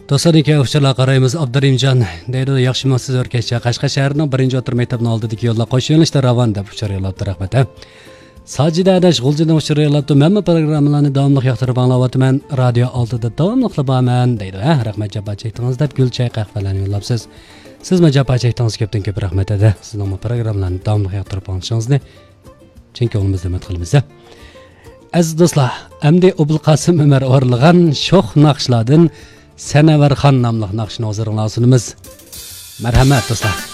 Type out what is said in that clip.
Dostlarga uçurlar qaraymiz. Abdurimjon deydi, yaxshimisiz o'rkachcha Qashqa shahrining 1-o'rta maktabini oldidagi yo'llar qo'sh yo'nalishda ravon deb uçur yo'llabdi, rahmat. Sajida adash g'uljidan uçur yo'llabdi. Men programmalarni davomli yoqtirib anglayapman. Radio oldida davomli qilaman deydi. Rahmat, javob chekdingiz deb gulchay qahvalarni yo'llabsiz. Siz me javob chekdingiz ko'pdan ko'p rahmat edi. Sizning programmalarni davomli yoqtirib olishingizni chin ko'nglimizdan umid qilamiz. Aziz do'stlar, Amdi Obulqasim Umar o'rlagan sho'x naqshlardan Sanavarxon nomli naqshni hozirlashimiz. Marhamat do'stlar.